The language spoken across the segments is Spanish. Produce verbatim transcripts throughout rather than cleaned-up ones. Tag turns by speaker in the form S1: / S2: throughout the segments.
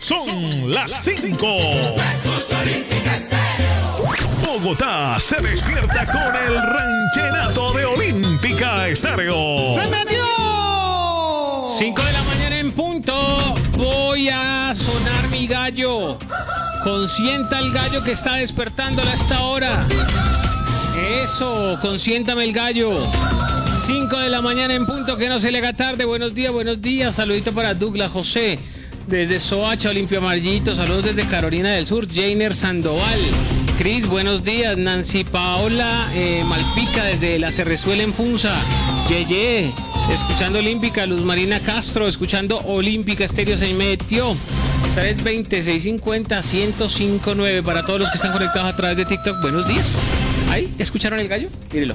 S1: Son las cinco. Bogotá se despierta con el ranchenato de Olímpica Estéreo.
S2: ¡Se metió!
S3: cinco de la mañana en punto. Voy a sonar mi gallo. Consienta el gallo que está despertando a esta hora. Eso, consiéntame el gallo. cinco de la mañana en punto, que no se le haga tarde. Buenos días, buenos días. Saludito para Douglas José desde Soacha, Olimpia Amarillito. Saludos desde Carolina del Sur, Jainer Sandoval. Cris, buenos días. Nancy Paola eh, Malpica desde la Cerrezuela en Funza. Yeye, escuchando Olímpica. Luz Marina Castro, escuchando Olímpica Estéreo, se metió. tres veinte, seiscientos cincuenta, ciento cinco punto nueve para todos los que están conectados a través de TikTok. Buenos días. ¿Ahí? ¿Ya escucharon el gallo? Mírelo.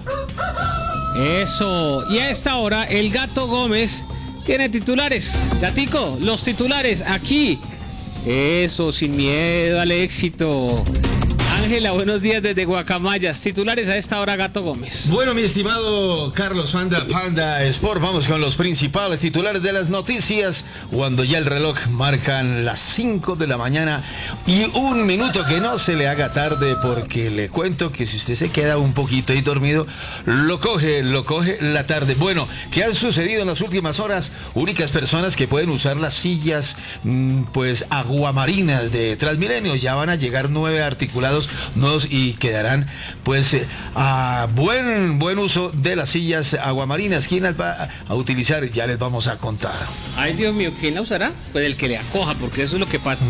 S3: Eso. Y a esta hora, el Gato Gómez tiene titulares. Gatico, los titulares aquí. Eso, sin miedo al éxito. Ángela, buenos días desde Guacamayas. Titulares a esta hora, Gato Gómez.
S2: Bueno, mi estimado Carlos Panda, Panda Sport, vamos con los principales titulares de las noticias. Cuando ya el reloj marcan las cinco de la mañana y un minuto, que no se le haga tarde, porque le cuento que si usted se queda un poquito ahí dormido, lo coge, lo coge la tarde. Bueno, ¿qué han sucedido en las últimas horas? Únicas personas que pueden usar las sillas, pues aguamarinas de Transmilenio. Ya van a llegar nueve articulados nuevos y quedarán pues eh, a buen buen uso de las sillas aguamarinas. ¿Quién las va a utilizar? Ya les vamos a contar.
S3: Ay, Dios mío, ¿quién la usará? Pues el que le acoja, porque eso es lo que pasa.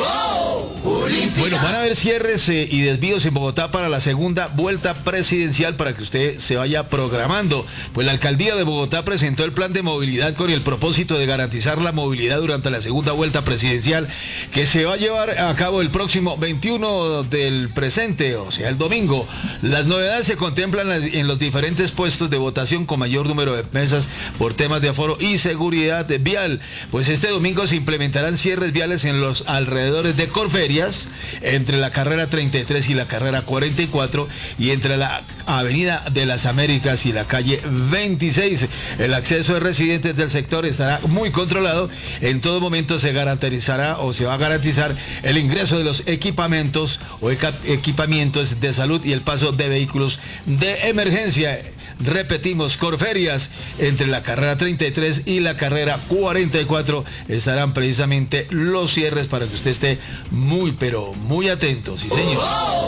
S2: Bueno, van a haber cierres eh, y desvíos en Bogotá para la segunda vuelta presidencial, para que usted se vaya programando. Pues la alcaldía de Bogotá presentó el plan de movilidad con el propósito de garantizar la movilidad durante la segunda vuelta presidencial, que se va a llevar a cabo el próximo veintiuno del presente, o sea, el domingo. Las novedades se contemplan en los diferentes puestos de votación con mayor número de mesas por temas de aforo y seguridad vial. Pues este domingo se implementarán cierres viales en los alrededores de Corferias, entre la carrera treinta y tres y la carrera cuarenta y cuatro, y entre la avenida de las Américas y la calle veintiséis. El acceso de residentes del sector estará muy controlado. En todo momento se garantizará o se va a garantizar el ingreso de los equipamientos o equipamientos de salud y el paso de vehículos de emergencia. Repetimos, Corferias, entre la carrera treinta y tres y la carrera cuarenta y cuatro estarán precisamente los cierres, para que usted esté muy pero muy atento. Sí, señor.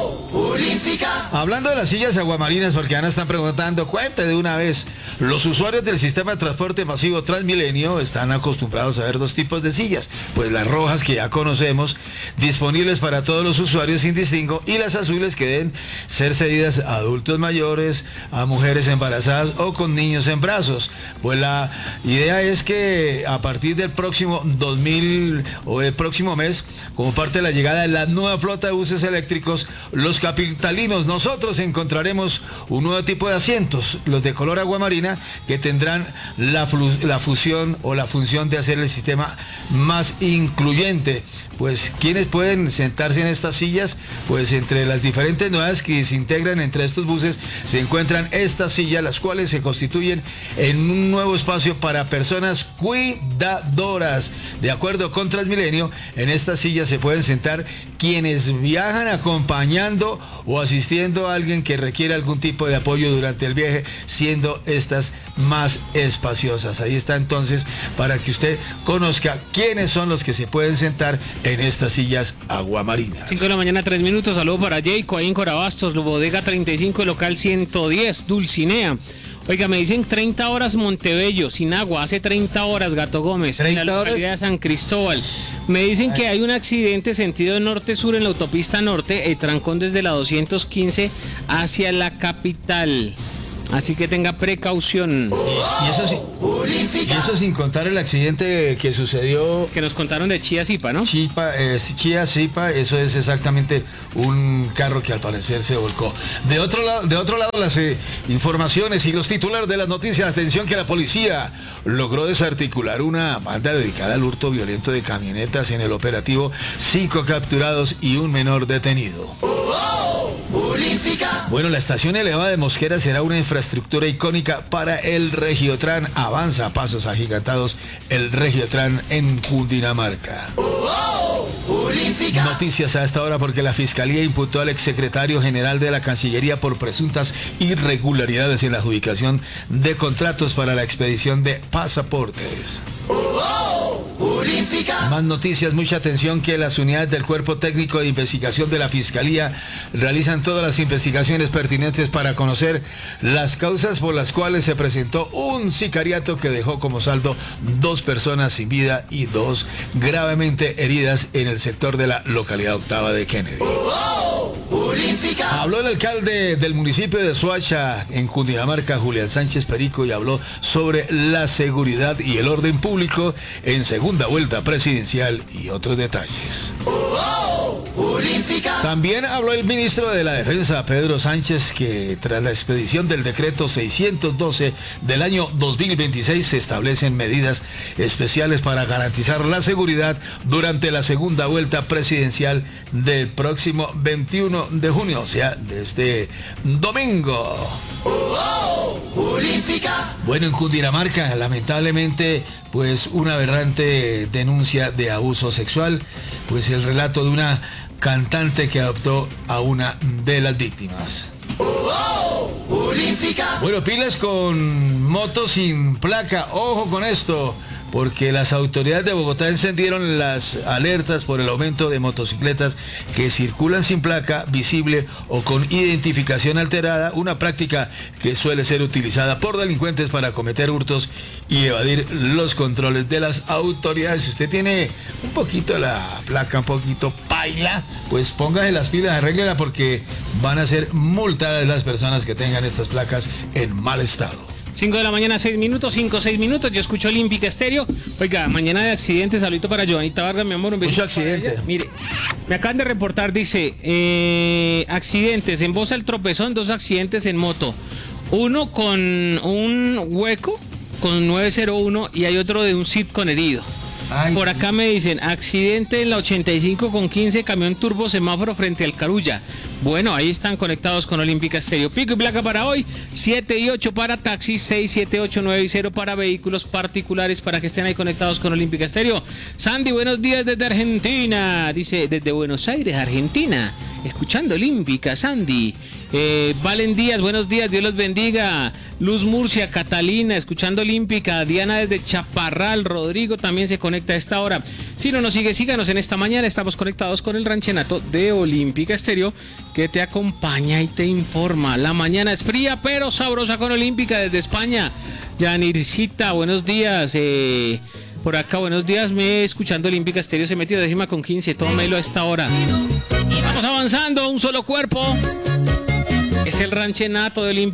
S2: Hablando de las sillas aguamarinas, porque Ana están preguntando, cuente de una vez. Los usuarios del sistema de transporte masivo Transmilenio están acostumbrados a ver dos tipos de sillas, pues las rojas, que ya conocemos, disponibles para todos los usuarios sin distingo, y las azules, que deben ser cedidas a adultos mayores, a mujeres embarazadas o con niños en brazos. Pues la idea es que a partir del próximo dos mil o el próximo mes, como parte de la llegada de la nueva flota de buses eléctricos, los capitalinos, nosotros encontraremos un nuevo tipo de asientos, los de color aguamarina, que tendrán la, la fusión o la función de hacer el sistema más incluyente. Pues quienes pueden sentarse en estas sillas, pues entre las diferentes novedades que se integran entre estos buses se encuentran estas sillas, las cuales se constituyen en un nuevo espacio para personas cuidadoras. De acuerdo con Transmilenio, en estas sillas se pueden sentar quienes viajan acompañando o asistiendo a alguien que requiere algún tipo de apoyo durante el viaje, siendo estas más espaciosas. Ahí está entonces, para que usted conozca quiénes son los que se pueden sentar en estas sillas aguamarinas.
S3: cinco de la mañana, tres minutos. Saludo para Jayco, ahí en Corabastos, bodega treinta y cinco, local ciento diez, Dulcinea. Oiga, me dicen treinta horas Montebello, sin agua, hace treinta horas, Gato Gómez, en la localidad de San Cristóbal. Me dicen que hay un accidente sentido norte-sur en la autopista norte, el trancón desde la doscientos quince hacia la capital. Así que tenga precaución.
S2: Y, y, eso sí, y eso sin contar el accidente que sucedió,
S3: que nos contaron de Chía Zipa, ¿no?
S2: Chipa, eh, Chía Zipa, eso es exactamente un carro que al parecer se volcó. De otro lado, de otro lado las eh, informaciones y los titulares de las noticias. Atención, que la policía logró desarticular una banda dedicada al hurto violento de camionetas en el operativo. Cinco capturados y un menor detenido. Bueno, la estación elevada de Mosquera será una infraestructura icónica para el Regiotran. Avanza a pasos agigantados el Regiotran en Cundinamarca. Noticias a esta hora porque la Fiscalía imputó al exsecretario general de la Cancillería por presuntas irregularidades en la adjudicación de contratos para la expedición de pasaportes. Más noticias, mucha atención que las unidades del Cuerpo Técnico de Investigación de la Fiscalía realizan todas las investigaciones pertinentes para conocer las causas por las cuales se presentó un sicariato que dejó como saldo dos personas sin vida y dos gravemente heridas en el sector de la localidad octava de Kennedy. Habló el alcalde del municipio de Soacha, en Cundinamarca, Julián Sánchez Perico, y habló sobre la seguridad y el orden público en segunda vuelta presidencial y otros detalles. También habló el ministro de la Defensa, Pedro Sánchez, que tras la expedición del decreto seiscientos doce del año dos mil veintiséis se establecen medidas especiales para garantizar la seguridad durante la segunda vuelta presidencial del próximo veintiuno de junio, o sea, de este domingo. Bueno, en Cundinamarca, lamentablemente, pues una aberrante denuncia de abuso sexual, pues el relato de una cantante que adoptó a una de las víctimas. Bueno, pilas con motos sin placa, ojo con esto, porque las autoridades de Bogotá encendieron las alertas por el aumento de motocicletas que circulan sin placa visible o con identificación alterada, una práctica que suele ser utilizada por delincuentes para cometer hurtos y evadir los controles de las autoridades. Si usted tiene un poquito la placa, un poquito paila, pues póngase las pilas, arréglala, porque van a ser multadas las personas que tengan estas placas en mal estado.
S3: cinco de la mañana, seis minutos, cinco, seis minutos. Yo escucho Olímpica Estéreo. Oiga, mañana de accidentes, saludito para Joanita Vargas, mi amor. Un
S2: Mucho accidente.
S3: Mire, me acaban de reportar, dice, eh, accidentes. En Bosa el Tropezón, dos accidentes en moto. Uno con un hueco, con nueve cero uno, y hay otro de un S I D con herido. Ay, por acá me dicen, accidente en la ochenta y cinco con quince, camión turbo semáforo frente al Carulla. Bueno, ahí están conectados con Olímpica Estéreo. Pico y placa para hoy, siete y ocho para taxis, seis, siete, ocho, nueve y cero para vehículos particulares, para que estén ahí conectados con Olímpica Estéreo. Sandy, buenos días desde Argentina. Dice, desde Buenos Aires, Argentina. Escuchando Olímpica, Sandy. Eh, Valen Díaz, buenos días, Dios los bendiga. Luz Murcia, Catalina, escuchando Olímpica. Diana desde Chaparral, Rodrigo también se conecta a esta hora. Si no nos sigue, síganos en esta mañana. Estamos conectados con el ranchenato de Olímpica Estéreo, que te acompaña y te informa. La mañana es fría pero sabrosa con Olímpica desde España. Yanircita, buenos días. Eh, por acá, buenos días, me escuchando Olímpica Estéreo, se metió décima con quince. Tómelo a esta hora. Vamos avanzando, un solo cuerpo. Es el ranchenato de Olímpica.